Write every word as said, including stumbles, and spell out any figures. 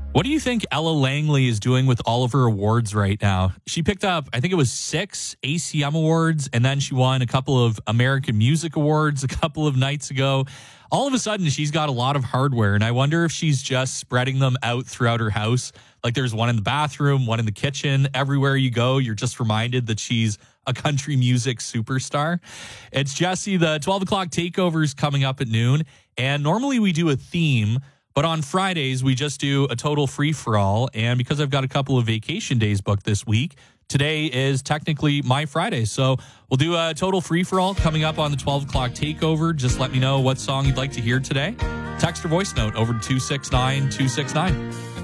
What do you think Ella Langley is doing with all of her awards right now? She picked up, I think it was six A C M awards, and then she won a couple of American Music Awards a couple of nights ago. All of a sudden, she's got a lot of hardware, and I wonder if she's just spreading them out throughout her house. Like there's one in the bathroom, one in the kitchen. Everywhere you go, you're just reminded that she's a country music superstar. It's Jesse. The twelve o'clock takeover is coming up at noon, and normally we do a theme, but on Fridays, we just do a total free-for-all. And because I've got a couple of vacation days booked this week, today is technically my Friday. So we'll do a total free-for-all coming up on the twelve o'clock takeover. Just let me know what song you'd like to hear today. Text or voice note over to two six nine two six nine.